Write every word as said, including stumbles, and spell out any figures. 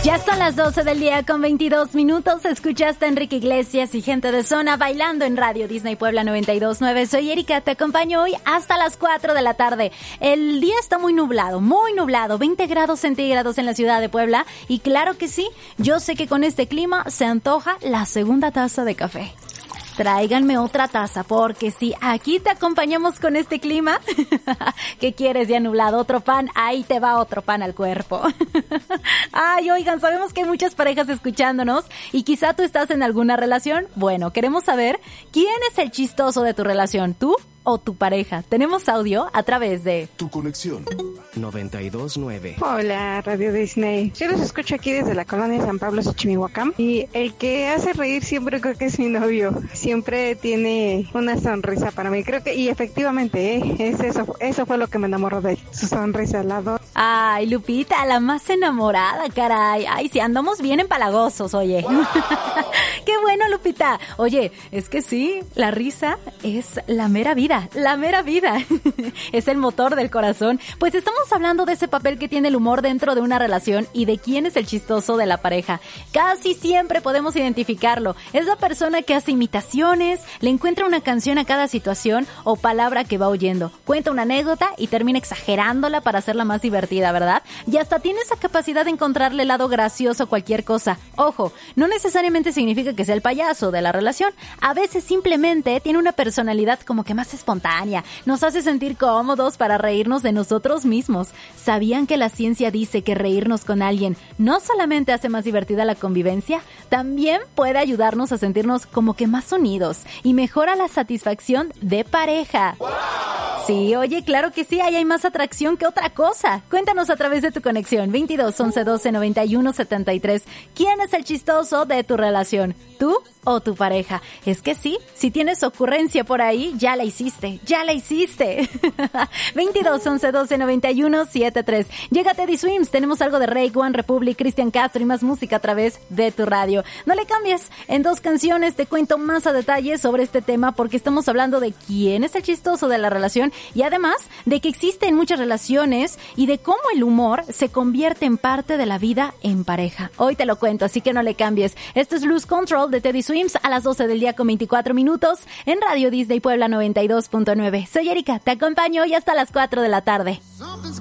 Ya son las doce del día con veintidós minutos. Escuchaste a Enrique Iglesias y Gente de Zona bailando en Radio Disney Puebla noventa y dos punto nueve. Soy Erika, te acompaño hoy hasta las cuatro de la tarde. El día está muy nublado, muy nublado, veinte grados centígrados en la ciudad de Puebla. Y claro que sí, yo sé que con este clima se antoja la segunda taza de café. Tráiganme otra taza, porque si aquí te acompañamos con este clima, ¿qué quieres ya nublado? ¿Otro pan? Ahí te va otro pan al cuerpo. Ay, oigan, sabemos que hay muchas parejas escuchándonos y quizá tú estás en alguna relación. Bueno, queremos saber quién es el chistoso de tu relación, ¿tú o tu pareja? Tenemos audio a través de Tu Conexión noventa y dos punto nueve. Hola, Radio Disney. Yo los escucho aquí desde la colonia San Pablo, Xochimilhuacán, y el que hace reír siempre creo que es mi novio. Siempre tiene una sonrisa para mí. Creo que, y efectivamente, ¿eh? es eso, eso fue lo que me enamoró de él. Su sonrisa al lado. Ay, Lupita, la más enamorada, caray. Ay, sí, andamos bien empalagosos, oye. Wow. Qué bueno, Lupita. Oye, es que sí, la risa es la mera vida, la mera vida. Es el motor del corazón. Pues estamos hablando de ese papel que tiene el humor dentro de una relación y de quién es el chistoso de la pareja. Casi siempre podemos identificarlo. Es la persona que hace imitaciones, le encuentra una canción a cada situación o palabra que va oyendo. Cuenta una anécdota y termina exagerándola para hacerla más divertida, ¿verdad? Y hasta tiene esa capacidad de encontrarle el lado gracioso a cualquier cosa. Ojo, no necesariamente significa que sea el payaso de la relación. A veces simplemente tiene una personalidad como que más espontánea. Nos hace sentir cómodos para reírnos de nosotros mismos. ¿Sabían que la ciencia dice que reírnos con alguien no solamente hace más divertida la convivencia? También puede ayudarnos a sentirnos como que más unidos y mejora la satisfacción de pareja. ¡Wow! Sí, oye, claro que sí, ahí hay más atracción que otra cosa. Cuéntanos a través de tu conexión veintidós, once, doce, noventa y uno, setenta y tres. ¿Quién es el chistoso de tu relación? ¿Tú o tu pareja? Es que sí, si tienes ocurrencia por ahí, ya la hiciste, ya la hiciste. veintidós, once, doce, noventa y uno, setenta y tres. Llega Teddy Swims, tenemos algo de Rake, One Republic, Cristian Castro y más música a través de tu radio. No le cambies, en dos canciones te cuento más a detalle sobre este tema porque estamos hablando de quién es el chistoso de la relación y además de que existen muchas relaciones y de cómo el humor se convierte en parte de la vida en pareja. Hoy te lo cuento, así que no le cambies. Esto es Lose Control de Teddy Swims a las doce del día con veinticuatro minutos en Radio Disney Puebla noventa y dos punto nueve. Soy Erika, te acompaño hoy hasta las cuatro de la tarde.